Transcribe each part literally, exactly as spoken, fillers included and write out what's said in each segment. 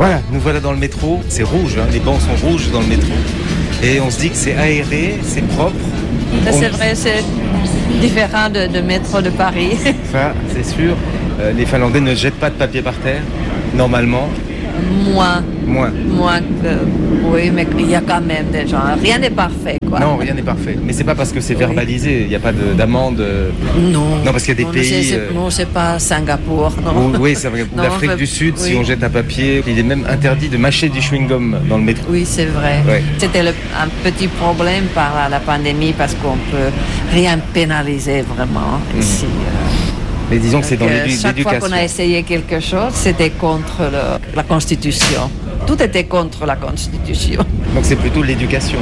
Voilà, nous voilà dans le métro. C'est rouge, hein, les bancs sont rouges dans le métro. Et on se dit que c'est aéré, c'est propre. On... C'est vrai, c'est différent de, de métro de Paris. Ça, c'est sûr. Euh, les Finlandais ne jettent pas de papier par terre, normalement. Moins. Moins. Moins que... Oui, mais il y a quand même des gens. Rien n'est parfait, quoi. Non, rien n'est parfait. Mais c'est pas parce que c'est oui. verbalisé. Il n'y a pas de, d'amende. Non. Non, parce qu'il y a des non, pays... C'est, c'est, non, c'est pas Singapour, non. Où, oui, c'est vrai. Non, L'Afrique fait... du Sud, oui. Si on jette un papier, il est même interdit de mâcher du chewing-gum dans le métro. Oui, c'est vrai. Ouais. C'était le, un petit problème par la, la pandémie parce qu'on peut rien pénaliser vraiment mmh. ici. Euh... Mais disons que c'est dans euh, l'édu- chaque l'éducation. Chaque fois qu'on a essayé quelque chose, c'était contre le, la Constitution. Tout était contre la Constitution. Donc c'est plutôt l'éducation.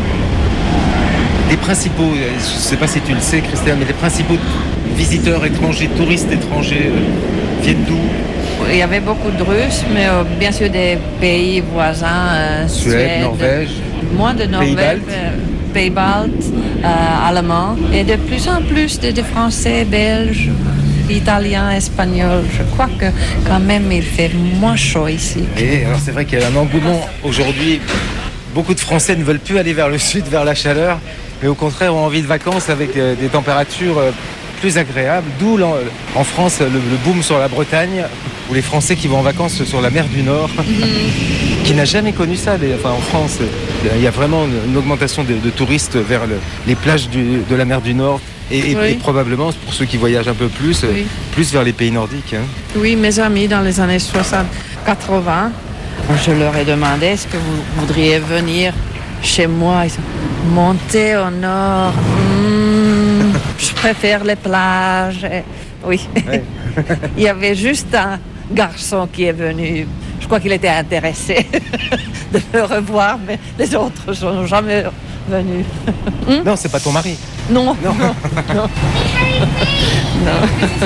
Les principaux, je ne sais pas si tu le sais, Christelle, mais les principaux visiteurs étrangers, touristes étrangers, euh, viennent d'où ? Il y avait beaucoup de Russes, mais euh, bien sûr des pays voisins, euh, Suède, Suède, Norvège, moins de Norvège, Pays-Baltes, euh, Pays-Baltes euh, Allemands, et de plus en plus de, de Français, Belges, Italiens, Espagnols. Je crois que quand même il fait moins chaud ici. Et alors c'est vrai qu'il y a un engouement aujourd'hui. Beaucoup de Français ne veulent plus aller vers le sud, vers la chaleur, mais au contraire ont envie de vacances avec euh, des températures euh, plus agréables. D'où en France le, le boom sur la Bretagne, ou les Français qui vont en vacances sur la mer du Nord, mmh. qui n'a jamais connu ça. Enfin, en France, il y a vraiment une, une augmentation de, de touristes vers le, les plages du, de la mer du Nord. Et, oui. et probablement, pour ceux qui voyagent un peu plus, oui. plus vers les pays nordiques. Hein. Oui, mes amis, dans les années soixante quatre-vingts, je leur ai demandé, est-ce que vous voudriez venir chez moi? Ils ont monté au nord. Mmh, je préfère les plages. Et, oui. Ouais. Il y avait juste un garçon qui est venu. Je crois qu'il était intéressé de me revoir, mais les autres ne sont jamais venus. Hum? Non, c'est pas ton mari. Non, non, non. non. non.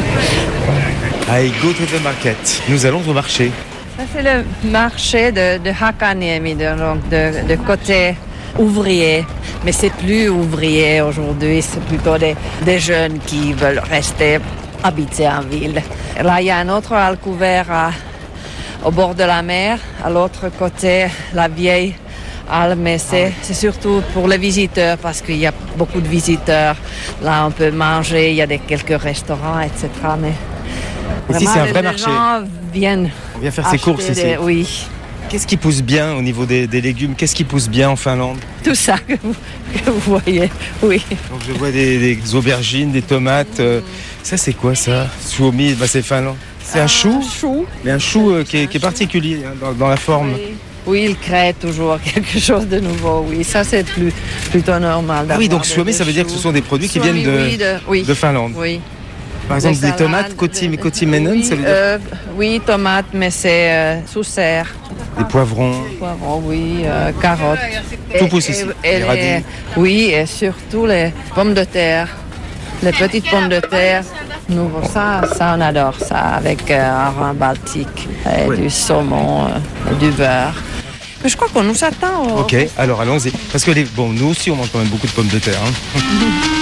I go to the market. Nous allons au marché. Ça, c'est le marché de, de Hakaniemi, de, donc de, de côté ouvrier. Mais c'est plus ouvrier aujourd'hui, c'est plutôt des, des jeunes qui veulent rester habiter en ville. Là, il y a un autre hall couvert à, au bord de la mer. À l'autre côté, la vieille halle, mais c'est, c'est surtout pour les visiteurs parce qu'il y a beaucoup de visiteurs. Là, on peut manger, il y a des, quelques restaurants, et cetera. Mais ici, c'est un vrai les marché. Gens viennent on vient faire ses courses des, ici. Oui. Qu'est-ce qui pousse bien au niveau des, des légumes? Qu'est-ce qui pousse bien en Finlande? Tout ça que vous, que vous voyez, oui. Donc je vois des, des aubergines, des tomates. Euh, ça, c'est quoi ça? Suomi, bah, c'est finlandais. C'est un chou, un chou. Mais un chou euh, qui, est, qui est particulier hein, dans, dans la forme. Oui. Oui, il crée toujours quelque chose de nouveau, oui. Ça, c'est plus, plutôt normal. Ah oui, donc Suomi, ça veut dire que ce sont des produits qui Suomi, viennent de, oui, de, oui. de Finlande. Oui. Par exemple, des, des tomates, kotim, kotimenon, oui, ça veut dire euh, oui, tomates, mais c'est euh, sous serre. Des poivrons. Poivrons, oui, euh, carottes. Tout pousse ici. Et, et les radis. Les, oui, et surtout les pommes de terre. Les petites pommes de terre. Nous, ça, ça, on adore ça, avec euh, un rhum baltique, et oui. du saumon, euh, et du beurre. Mais je crois qu'on nous attend. Au... Ok, alors allons-y. Parce que les... bon, nous aussi, on mange quand même beaucoup de pommes de terre. Hein.